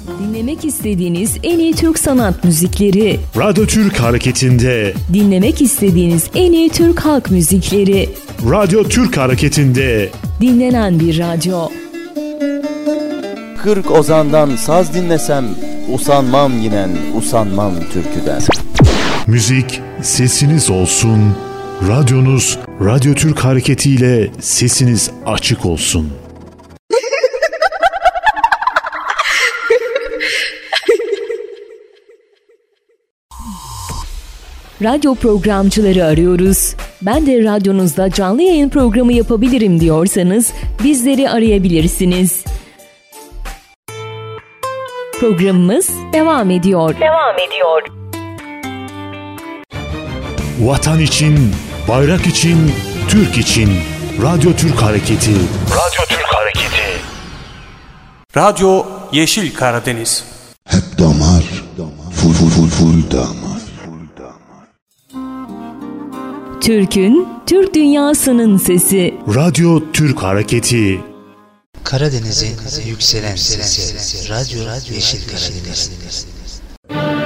Dinlemek istediğiniz en iyi Türk sanat müzikleri. Radyo Türk Hareketi'nde. Dinlemek istediğiniz en iyi Türk halk müzikleri. Radyo Türk Hareketi'nde. Dinlenen bir radyo. 40 ozandan saz dinlesem, usanmam yinen, usanmam türküden. Müzik sesiniz olsun. Radyonuz Radyo Türk Hareketi ile sesiniz açık olsun. Radyo programcıları arıyoruz. Ben de radyonuzda canlı yayın programı yapabilirim diyorsanız bizleri arayabilirsiniz. Programımız devam ediyor. Vatan için, bayrak için, Türk için. Radyo Türk Hareketi. Radyo Türk Hareketi. Radyo Yeşil Karadeniz. Hep damar, full damar. Türk'ün, Türk dünyasının sesi. Radyo Türk Hareketi. Karadeniz'in yükselen sesi. Radyo Yeşil Karadeniz.